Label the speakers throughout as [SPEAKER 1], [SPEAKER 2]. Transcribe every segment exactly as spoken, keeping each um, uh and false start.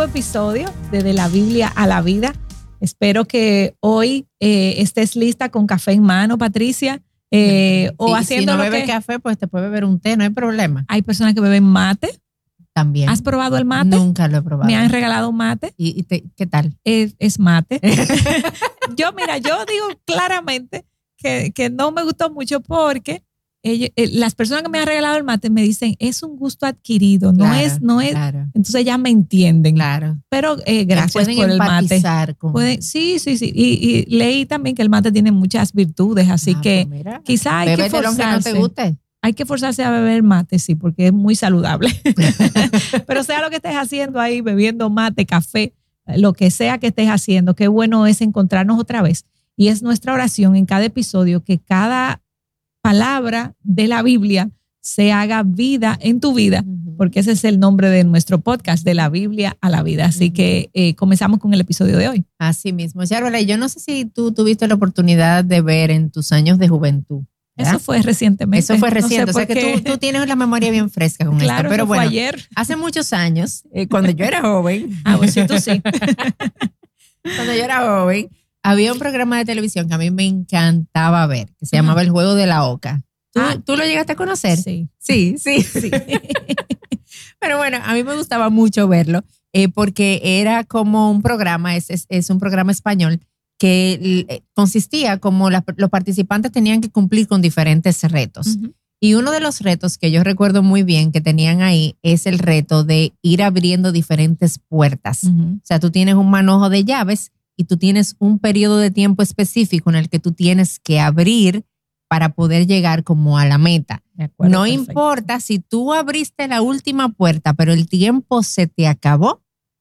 [SPEAKER 1] episodio de De la Biblia a la Vida. Espero que hoy eh, estés lista con café en mano, Patricia. Eh, o
[SPEAKER 2] sí,
[SPEAKER 1] haciendo
[SPEAKER 2] si no
[SPEAKER 1] lo
[SPEAKER 2] bebes
[SPEAKER 1] que...
[SPEAKER 2] café, pues te puedes beber un té, no hay problema.
[SPEAKER 1] Hay personas que beben mate.
[SPEAKER 2] También.
[SPEAKER 1] ¿Has probado el mate?
[SPEAKER 2] Nunca lo he probado.
[SPEAKER 1] Me han regalado mate.
[SPEAKER 2] ¿Y, y te, qué tal?
[SPEAKER 1] Es, es mate. yo, mira, yo digo claramente que, que no me gustó mucho porque ellos, eh, las personas que me han regalado el mate me dicen, es un gusto adquirido, no
[SPEAKER 2] claro,
[SPEAKER 1] es, no es.
[SPEAKER 2] Claro.
[SPEAKER 1] Entonces ya me entienden.
[SPEAKER 2] Claro.
[SPEAKER 1] Pero eh, gracias
[SPEAKER 2] pueden
[SPEAKER 1] por el mate.
[SPEAKER 2] Con...
[SPEAKER 1] Pueden, sí, sí, sí. Y, y leí también que el mate tiene muchas virtudes, así ah, que pues mira, quizá hay que forzarse.
[SPEAKER 2] Que no te guste.
[SPEAKER 1] Hay que forzarse a beber mate, sí, porque es muy saludable. Pero sea lo que estés haciendo ahí, bebiendo mate, café, lo que sea que estés haciendo, qué bueno es encontrarnos otra vez. Y es nuestra oración en cada episodio que cada palabra de la Biblia se haga vida en tu vida, porque ese es el nombre de nuestro podcast, De la Biblia a la Vida. Así que eh, comenzamos con el episodio de hoy.
[SPEAKER 2] Así mismo. Sharola, yo no sé si tú tuviste la oportunidad de ver en tus años de juventud. ¿verdad?
[SPEAKER 1] Eso fue recientemente.
[SPEAKER 2] Eso fue reciente,
[SPEAKER 1] no sé
[SPEAKER 2] o sea que tú, tú tienes la memoria bien fresca con
[SPEAKER 1] claro,
[SPEAKER 2] esto. Pero
[SPEAKER 1] fue
[SPEAKER 2] bueno,
[SPEAKER 1] ayer.
[SPEAKER 2] Hace muchos años, eh, cuando yo era joven.
[SPEAKER 1] Ah, pues sí, tú sí.
[SPEAKER 2] Cuando yo era joven, había un programa de televisión que a mí me encantaba ver, que se uh-huh. llamaba El Juego de la Oca. ¿Tú, ah, ¿Tú lo llegaste a conocer?
[SPEAKER 1] Sí.
[SPEAKER 2] Sí, sí. sí. Pero bueno, a mí me gustaba mucho verlo eh, porque era como un programa, es, es, es un programa español que consistía como la, los participantes tenían que cumplir con diferentes retos. Uh-huh. Y uno de los retos que yo recuerdo muy bien que tenían ahí es el reto de ir abriendo diferentes puertas. Uh-huh. O sea, tú tienes un manojo de llaves y tú tienes un periodo de tiempo específico en el que tú tienes que abrir para poder llegar como a la meta.
[SPEAKER 1] Acuerdo,
[SPEAKER 2] no
[SPEAKER 1] perfecto.
[SPEAKER 2] Importa si tú abriste la última puerta, pero el tiempo se te acabó,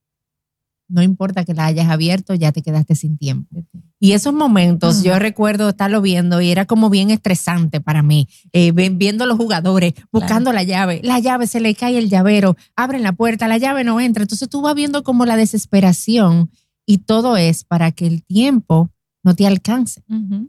[SPEAKER 2] no importa que la hayas abierto, ya te quedaste sin tiempo. Y esos momentos, uh-huh. yo recuerdo estarlo viendo y era como bien estresante para mí, eh, viendo los jugadores, buscando claro. la llave, la llave se le cae el llavero, abren la puerta, la llave no entra. Entonces tú vas viendo como la desesperación y todo es para que el tiempo no te alcance. Uh-huh.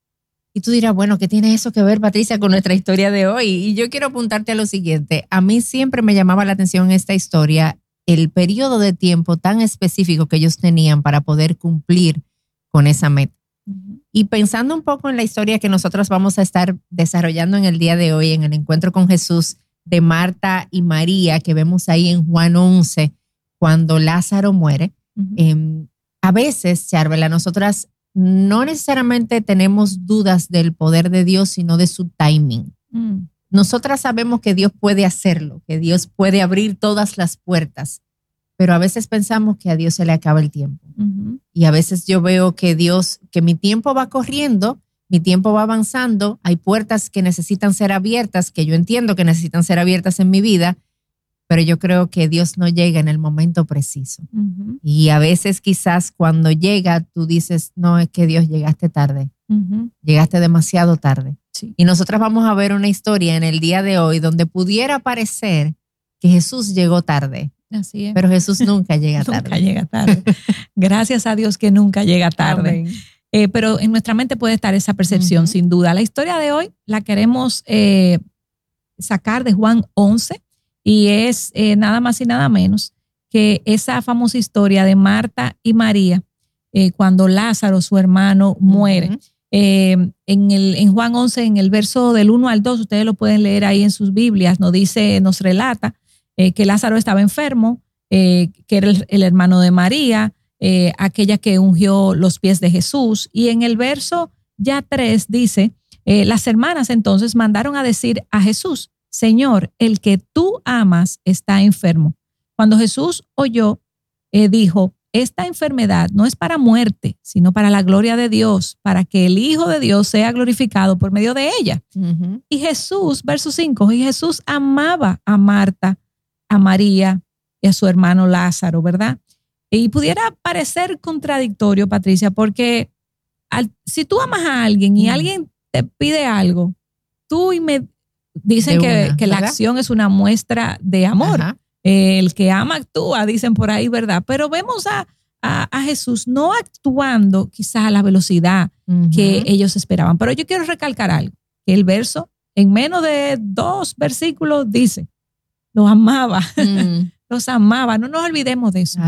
[SPEAKER 2] Y tú dirás, bueno, ¿qué tiene eso que ver, Patricia, con nuestra historia de hoy? Y yo quiero apuntarte a lo siguiente. A mí siempre me llamaba la atención esta historia, el periodo de tiempo tan específico que ellos tenían para poder cumplir con esa meta. Uh-huh. Y pensando un poco en la historia que nosotros vamos a estar desarrollando en el día de hoy, en el encuentro con Jesús de Marta y María, que vemos ahí en Juan once, cuando Lázaro muere, uh-huh. eh, a veces, Charvela, nosotras no necesariamente tenemos dudas del poder de Dios, sino de su timing. Uh-huh. Nosotras sabemos que Dios puede hacerlo, que Dios puede abrir todas las puertas, pero a veces pensamos que a Dios se le acaba el tiempo. Uh-huh. Y a veces yo veo que Dios, que mi tiempo va corriendo, mi tiempo va avanzando, hay puertas que necesitan ser abiertas, que yo entiendo que necesitan ser abiertas en mi vida, pero yo creo que Dios no llega en el momento preciso. Uh-huh. Y a veces quizás cuando llega, tú dices, no, es que Dios llegaste tarde, uh-huh. llegaste demasiado tarde. Sí. Y nosotras vamos a ver una historia en el día de hoy donde pudiera parecer que Jesús llegó tarde.
[SPEAKER 1] Así es.
[SPEAKER 2] Pero Jesús nunca llega tarde.
[SPEAKER 1] Nunca llega tarde. Gracias a Dios que nunca llega tarde. Eh, pero en nuestra mente puede estar esa percepción, uh-huh. sin duda. La historia de hoy la queremos eh, sacar de Juan once y es eh, nada más y nada menos que esa famosa historia de Marta y María eh, cuando Lázaro, su hermano, muere. Uh-huh. Eh, en, el, en Juan once, en el verso del uno al dos, ustedes lo pueden leer ahí en sus Biblias, nos dice, nos relata eh, que Lázaro estaba enfermo, eh, que era el, el hermano de María, eh, aquella que ungió los pies de Jesús. Y en el verso ya tres dice, eh, las hermanas entonces mandaron a decir a Jesús, Señor, el que tú amas está enfermo. Cuando Jesús oyó, eh, dijo, esta enfermedad no es para muerte, sino para la gloria de Dios, para que el Hijo de Dios sea glorificado por medio de ella. Uh-huh. Y Jesús, verso cinco, y Jesús amaba a Marta, a María y a su hermano Lázaro, ¿verdad? Y pudiera parecer contradictorio, Patricia, porque al, si tú amas a alguien y uh-huh. alguien te pide algo, tú y me dicen que, una, que la acción es una muestra de amor. Uh-huh. El que ama actúa, dicen por ahí, ¿verdad? Pero vemos a, a, a Jesús no actuando quizás a la velocidad uh-huh. que ellos esperaban. Pero yo quiero recalcar algo, que el verso, en menos de dos versículos, dice, los amaba, uh-huh. los amaba. No nos olvidemos de eso.